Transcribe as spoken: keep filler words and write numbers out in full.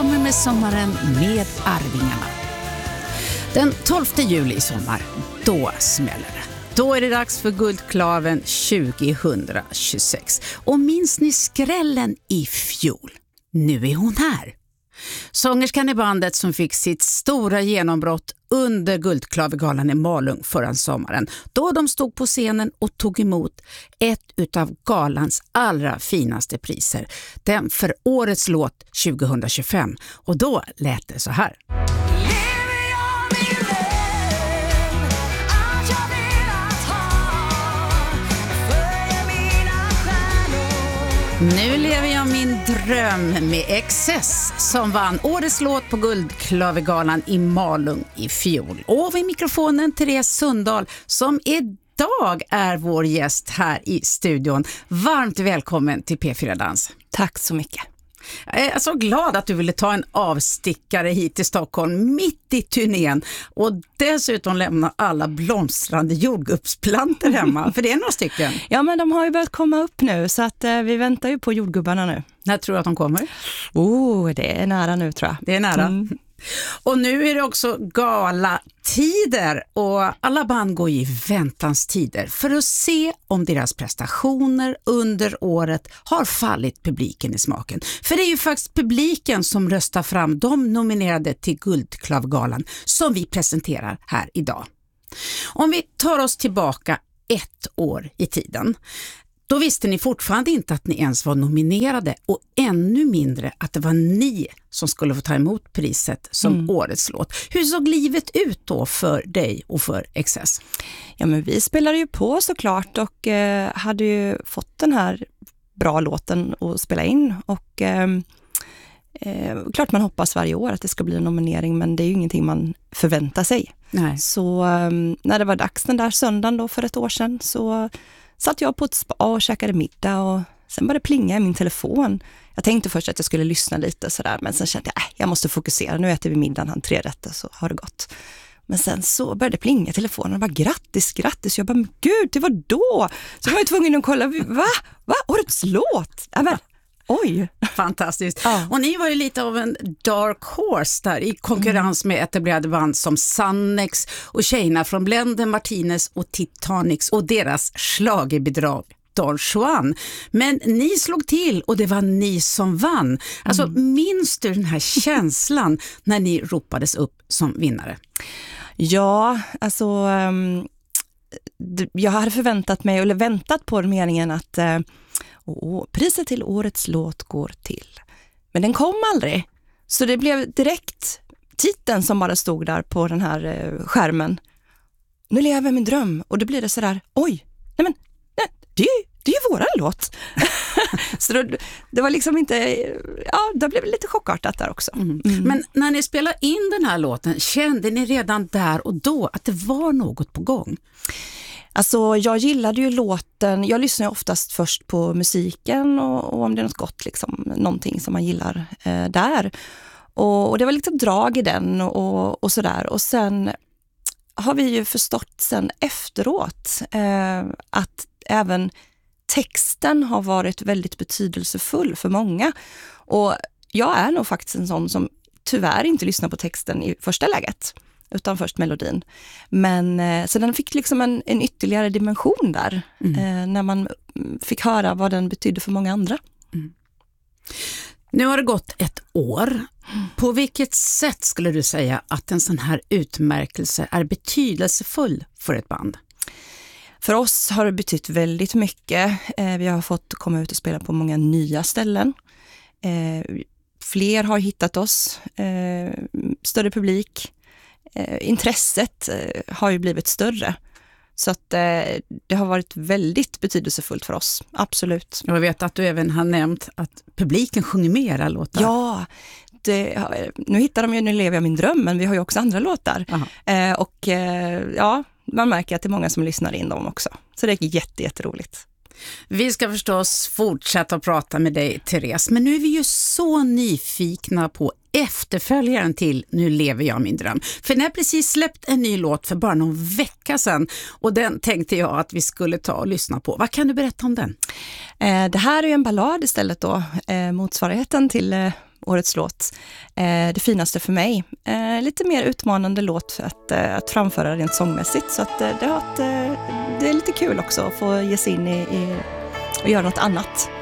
kommer med sommaren med Arvingarna. Den tolfte juli i sommar, då smäller det. Då är det dags för Guldklaven tjugohundratjugosex. Och minns ni skrällen i fjol? Nu är hon här. Sångerskan i bandet som fick sitt stora genombrott under Guldklavegalan i Malung förra sommaren. Då de stod på scenen och tog emot ett utav galans allra finaste priser. Den för årets låt tjugohundratjugofem. Och då lät det så här. Nu lever jag min dröm med Excess som vann årets låt på Guldklavegalan i Malung i fjol. Och vid mikrofonen Therese Sundahl som idag är vår gäst här i studion. Varmt välkommen till P fyra Dans. Tack så mycket. Jag är så glad att du ville ta en avstickare hit till Stockholm mitt i turnén och dessutom lämna alla blomstrande jordgubbsplanter hemma, för det är några stycken. Ja, men de har ju börjat komma upp nu så att eh, vi väntar ju på jordgubbarna nu. När tror du att de kommer? Oh, det är nära nu tror jag. Det är nära. Mm. Och nu är det också galatider och alla band går i väntans tider för att se om deras prestationer under året har fallit publiken i smaken. För det är ju faktiskt publiken som röstar fram de nominerade till Guldklavegalan som vi presenterar här idag. Om vi tar oss tillbaka ett år i tiden. Då visste ni fortfarande inte att ni ens var nominerade och ännu mindre att det var ni som skulle få ta emot priset som mm. årets låt. Hur såg livet ut då för dig och för Excess? Ja, men vi spelade ju på såklart och eh, hade ju fått den här bra låten att spela in och eh, eh, klart man hoppas varje år att det ska bli en nominering, men det är ju ingenting man förväntar sig. Nej. Så eh, när det var dags den där söndagen då för ett år sedan så satt jag på ett spa och käkade middag och sen började det plinga i min telefon. Jag tänkte först att jag skulle lyssna lite sådär, men sen kände jag att äh, jag måste fokusera. Nu äter vi middagen, han tre rätter så har det gått. Men sen så började det plinga i telefonen och bara grattis, grattis. Jag bara, men gud, det var då. Så jag var ju tvungen att kolla, va? Va? Årets låt? Ja, men, oj. Fantastiskt. Ja. Och ni var ju lite av en dark horse där i konkurrens med etablerade band som Sannex och tjejerna från Blende, Martinez och Titanics och deras schlagerbidrag Don Juan. Men ni slog till och det var ni som vann. Alltså mm. minns du den här känslan när ni ropades upp som vinnare? Ja, alltså um, jag hade förväntat mig eller väntat på meningen att uh, oh, priset till årets låt går till. Men den kom aldrig. Så det blev direkt titeln som bara stod där på den här uh, skärmen. Nu lever jag min dröm. Och då blir det så där, oj, nej men nej, det är ju Det är ju våran låt. Så då, det var liksom inte, ja, det blev lite chockartat där också. Mm. Mm. Men när ni spelade in den här låten, kände ni redan där och då att det var något på gång? Alltså jag gillade ju låten, jag lyssnar ju oftast först på musiken och, och om det är något gott, liksom, någonting som man gillar eh, där. Och, och det var liksom drag i den och, och sådär. Och sen har vi ju förstått sen efteråt eh, att även texten har varit väldigt betydelsefull för många. Och jag är nog faktiskt en sån som tyvärr inte lyssnar på texten i första läget, utan först melodin. Men eh, så den fick liksom en, en ytterligare dimension där mm. eh, när man fick höra vad den betydde för många andra. Mm. Nu har det gått ett år. Mm. På vilket sätt skulle du säga att en sån här utmärkelse är betydelsefull för ett band? För oss har det betytt väldigt mycket. Eh, vi har fått komma ut och spela på många nya ställen. Eh, fler har hittat oss. Eh, större publik. Eh, intresset eh, har ju blivit större. Så att eh, det har varit väldigt betydelsefullt för oss. Absolut. Jag vet att du även har nämnt att publiken sjunger med era låtar. Ja, det, nu hittar de ju Nu lever jag min dröm, men vi har ju också andra låtar. Eh, och eh, ja... Man märker att det är många som lyssnar in dem också. Så det är jätte, jätteroligt. Vi ska förstås fortsätta att prata med dig, Therese. Men nu är vi ju så nyfikna på efterföljaren till Nu lever jag min dröm. För ni har precis släppt en ny låt för bara någon vecka sedan. Och den tänkte jag att vi skulle ta och lyssna på. Vad kan du berätta om den? Eh, det här är ju en ballad istället då. Eh, motsvarigheten till eh, årets låt, eh, Det finaste för mig. Eh, lite mer utmanande låt att, eh, att framföra rent sångmässigt, så att, eh, det, har ett, eh, det är lite kul också att få ge sig in i, i och göra något annat.